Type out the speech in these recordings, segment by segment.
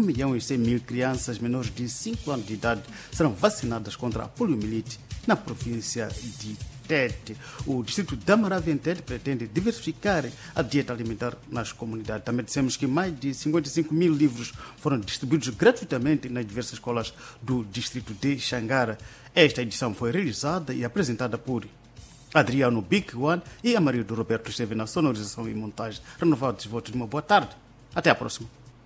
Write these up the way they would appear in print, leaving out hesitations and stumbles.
1.100.000 crianças menores de 5 anos de idade serão vacinadas contra a poliomielite na província de Tete. O distrito da Maravia em Tete pretende diversificar a dieta alimentar nas comunidades. Também dissemos que mais de 55.000 livros foram distribuídos gratuitamente nas diversas escolas do distrito de Xangara. Esta edição foi realizada e apresentada por Adriano Big One e a Maria do Roberto esteve na sonorização e montagem. Renovados votos de uma boa tarde. Até a próxima.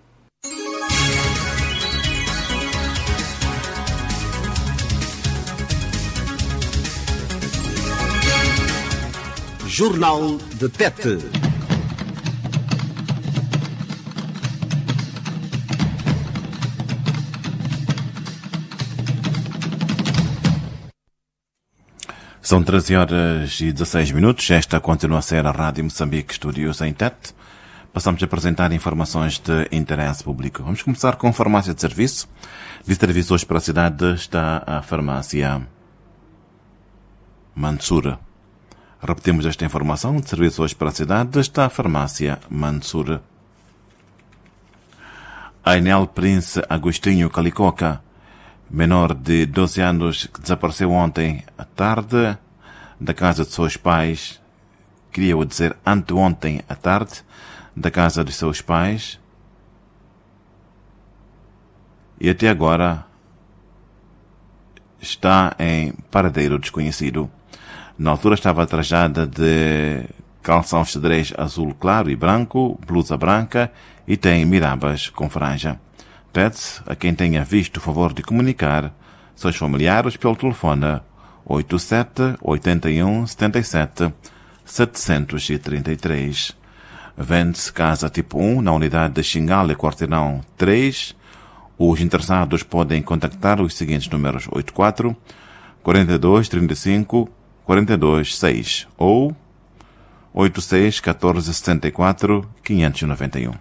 Jornal de Tete. São 13h16. Esta continua a ser a Rádio Moçambique Estúdios em Tete. Passamos a apresentar informações de interesse público. Vamos começar com farmácia de serviço. De serviço hoje para a cidade está a farmácia Mansura. Repetimos esta informação. De serviço hoje para a cidade está a farmácia Mansura. A Enel Prince Agostinho Calicoca, menor de 12 anos, que desapareceu ontem à tarde da casa de seus pais, queria dizer anteontem à tarde, da casa dos seus pais, e até agora está em paradeiro desconhecido. Na altura estava trajada de calção xadrez azul claro e branco, blusa branca e tem mirabas com franja. Pede a quem tenha visto o favor de comunicar seus familiares pelo telefone 87 81 77 733. Vende-se casa tipo 1 na unidade de Xingale, Quarteirão 3. Os interessados podem contactar os seguintes números: 84 42 35 42 6 ou 86 14 74 591.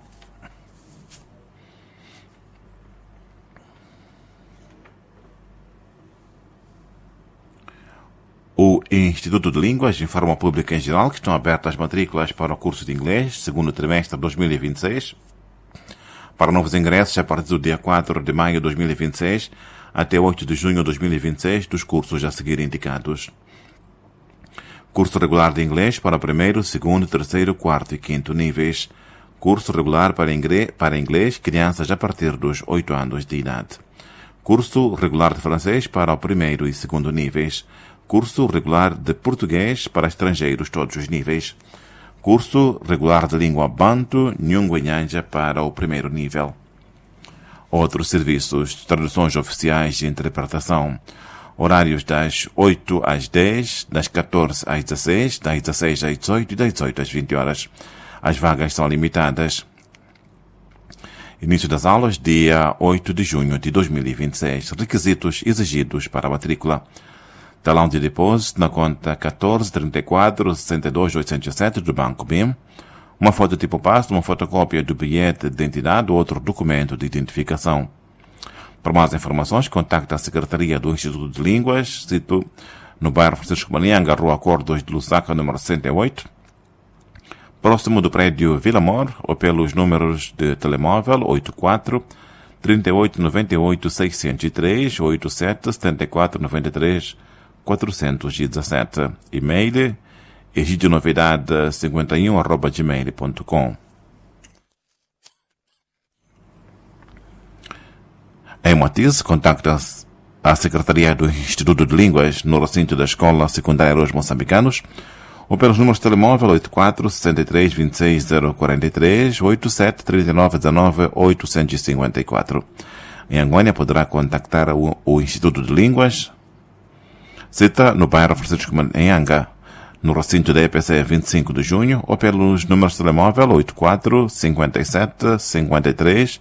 O Instituto de Línguas informa ao público em geral que estão abertas as matrículas para o curso de inglês, segundo trimestre de 2026, para novos ingressos a partir do dia 4 de maio de 2026 até 8 de junho de 2026 dos cursos a seguir indicados. Curso regular de inglês para primeiro, segundo, terceiro, quarto e quinto níveis. Curso regular para inglês, crianças a partir dos 8 anos de idade. Curso regular de francês para o primeiro e segundo níveis. Curso regular de português para estrangeiros todos os níveis. Curso regular de língua banto, nhungu e nhanja para o primeiro nível. Outros serviços, traduções oficiais e interpretação. Horários das 8 às 10, das 14 às 16, das 16 às 18 e das 18 às 20 horas. As vagas são limitadas. Início das aulas, dia 8 de junho de 2026. Requisitos exigidos para a matrícula: talão de depósito na conta 14 34 62 807 do Banco BIM, uma foto tipo passo, uma fotocópia do bilhete de identidade ou outro documento de identificação. Para mais informações, contacte a Secretaria do Instituto de Línguas, situado no bairro Francisco Manianga, Rua Acordos de Lusaka, número 68, próximo do prédio Vila Mor, ou pelos números de telemóvel 84 38 98 603 87 74 93 417. E-mail egidionovidade51@gmail.com. Em Matiz, contacta a Secretaria do Instituto de Línguas no recinto da Escola Secundária dos Moçambicanos ou pelos números de telemóvel 84 63 26 043 87 39 19 854. Em Angônia poderá contactar o Instituto de Línguas, cita no bairro Francisco Manianga, no recinto da EPC 25 de junho, ou pelos números de telemóvel 84 57 53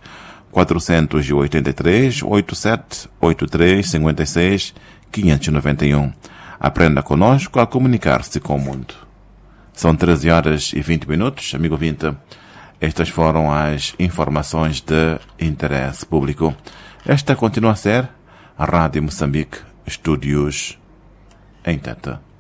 483 87 83 56 591. Aprenda conosco a comunicar-se com o mundo. São 13h20. Amigo ouvinte, estas foram as informações de interesse público. Esta continua a ser a Rádio Moçambique Estúdios em Tete.